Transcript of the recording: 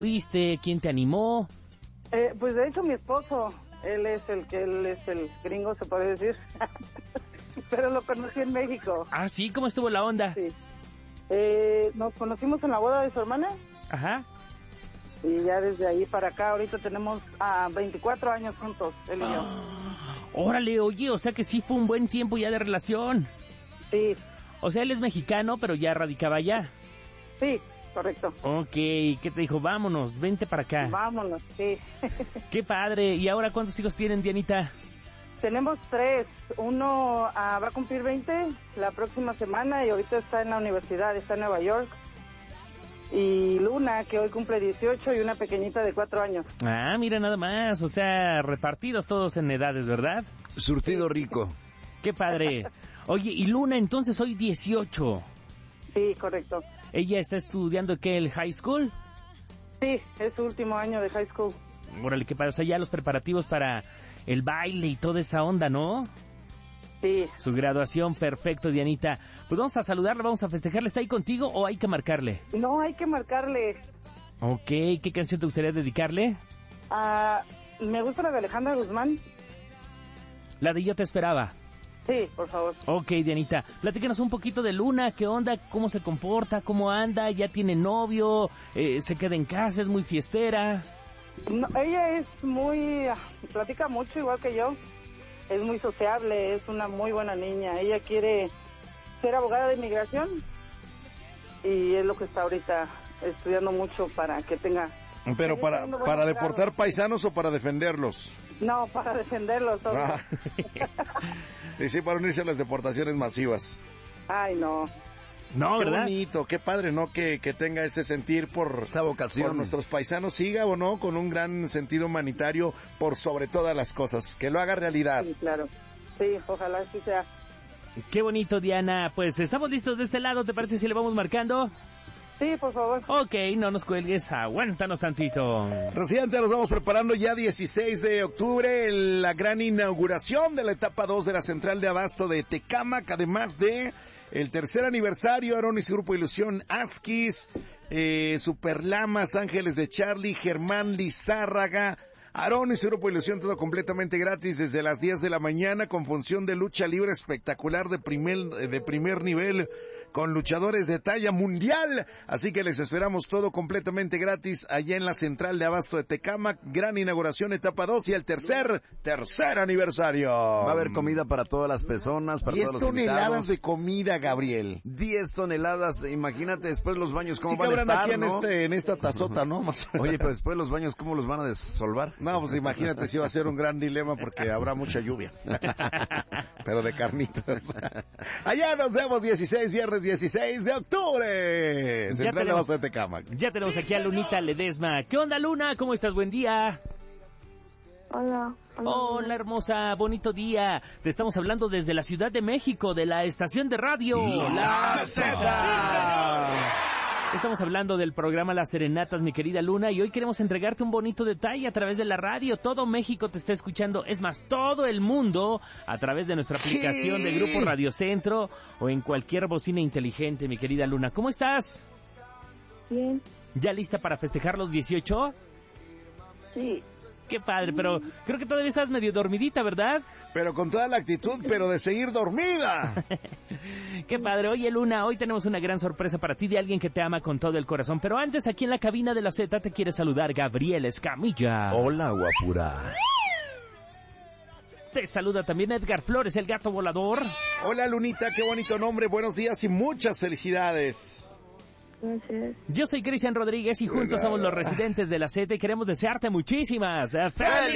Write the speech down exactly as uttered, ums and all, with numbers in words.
¿Viste? ¿Quién te animó? Eh, pues de hecho mi esposo, él es el que él es el gringo, se puede decir. Pero lo conocí en México. Ah, sí, ¿cómo estuvo la onda? Sí. Eh, nos conocimos en la boda de su hermana. Ajá. Y ya desde ahí para acá, ahorita tenemos a uh, veinticuatro años juntos, él y yo. Ah, órale, oye, o sea que sí fue un buen tiempo ya de relación. Sí. O sea, él es mexicano, pero ya radicaba allá. Sí, correcto. Ok, ¿qué te dijo? Vámonos, vente para acá. Vámonos, sí. Qué padre. ¿Y ahora cuántos hijos tienen, Dianita? Tenemos tres. Uno uh, va a cumplir veinte la próxima semana y ahorita está en la universidad, está en Nueva York. Y Luna, que hoy cumple dieciocho, y una pequeñita de cuatro años. Ah, mira nada más, o sea, repartidos todos en edades, ¿verdad? Surtido rico. Qué padre. Oye, y Luna entonces hoy dieciocho. Sí, correcto. ¿Ella está estudiando qué, el high school? Sí, es su último año de high school. Órale, qué padre, o sea, ya los preparativos para el baile y toda esa onda, ¿no? Sí. Su graduación, perfecto, Dianita. Pues vamos a saludarla, vamos a festejarle. ¿Está ahí contigo o hay que marcarle? No, hay que marcarle. Ok, ¿qué canción te gustaría dedicarle? Uh, me gusta la de Alejandra Guzmán. La de Yo Te Esperaba. Sí, por favor. Ok, Dianita, platícanos un poquito de Luna, ¿qué onda? ¿Cómo se comporta? ¿Cómo anda? ¿Ya tiene novio? Eh, ¿Se queda en casa? ¿Es muy fiestera? No, ella es muy... platica mucho, igual que yo. Es muy sociable, es una muy buena niña. Ella quiere ser abogada de inmigración y es lo que está ahorita estudiando mucho para que tenga... Pero para, para deportar paisanos o para defenderlos. No, para defenderlos. Ah. Y sí, para unirse a las deportaciones masivas. Ay, no. No, qué ¿verdad? bonito, qué padre, ¿no? Que, que tenga ese sentir por, esa vocación por nuestros paisanos, siga o no, con un gran sentido humanitario por sobre todas las cosas, que lo haga realidad. Sí, claro. Sí, ojalá así sea. Qué bonito, Diana. Pues estamos listos de este lado, ¿te parece si le vamos marcando? Sí, por favor. Ok, no nos cuelgues, aguántanos tantito. Residente, nos vamos preparando ya dieciséis de octubre, la gran inauguración de la etapa dos de la central de abasto de Tecámac, además de el tercer aniversario, Aronis Grupo Ilusión, Asquis, eh, Superlamas, Ángeles de Charlie, Germán Lizárraga, Aronis Grupo Ilusión, todo completamente gratis desde las diez de la mañana, con función de lucha libre espectacular de primer, de primer nivel, con luchadores de talla mundial, así que les esperamos todo completamente gratis allá en la central de abasto de Tecámac, gran inauguración, etapa dos y el tercer, tercer aniversario. Va a haber comida para todas las personas, para todos los invitados. diez toneladas de comida, Gabriel. diez toneladas, imagínate después los baños cómo sí van a estar, aquí ¿no? en, este, en esta tazota, ¿no? Oye, pero después los baños cómo los van a desolvar. No, pues imagínate si va a ser un gran dilema porque habrá mucha lluvia. Pero de carnitas. Allá nos vemos dieciséis, viernes dieciséis de octubre. Central de Abasto de Tecámac. Ya tenemos aquí a Lunita Ledesma. ¿Qué onda, Luna? ¿Cómo estás? Buen día. Hola. Hola, hola, hermosa, bonito día. Te estamos hablando desde la Ciudad de México, de la estación de radio La Z. Estamos hablando del programa Las Serenatas, mi querida Luna, y hoy queremos entregarte un bonito detalle a través de la radio. Todo México te está escuchando, es más, todo el mundo, a través de nuestra aplicación de Grupo Radio Centro o en cualquier bocina inteligente, mi querida Luna. ¿Cómo estás? Bien. ¿Ya lista para festejar los dieciocho? Sí. Qué padre, pero creo que todavía estás medio dormidita, ¿verdad? Pero con toda la actitud, pero de seguir dormida. Qué padre. Oye, Luna, hoy tenemos una gran sorpresa para ti de alguien que te ama con todo el corazón. Pero antes, aquí en la cabina de la Z te quiere saludar Gabriel Escamilla. Hola, guapura. Te saluda también Edgar Flores, el gato volador. Hola, Lunita, qué bonito nombre. Buenos días y muchas felicidades. Gracias. Yo soy Cristian Rodríguez y juntos somos los residentes de la Z y queremos desearte muchísimas ¡felicidades!